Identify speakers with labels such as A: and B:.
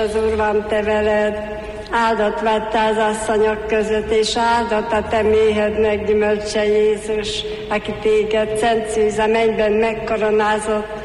A: Az Úr van te veled, áldott vagy te az asszonyok között, és áldott a te méhed meggyümölcse Jézus, aki téged szent szűz a mennyben megkoronázott,